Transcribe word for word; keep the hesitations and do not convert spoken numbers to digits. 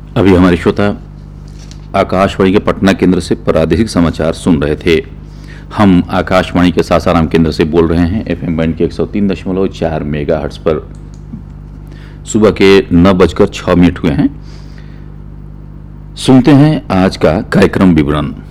अभी हमारे श्रोता आकाशवाणी के पटना केंद्र से प्रादेशिक समाचार सुन रहे थे। हम आकाशवाणी के सासाराम केंद्र से बोल रहे हैं एफएम बैंड के एक सौ तीन दशमलव चार मेगाहर्ट्ज पर। सुबह के नौ बजकर छः मिनट हुए हैं। सुनते हैं आज का कार्यक्रम विवरण।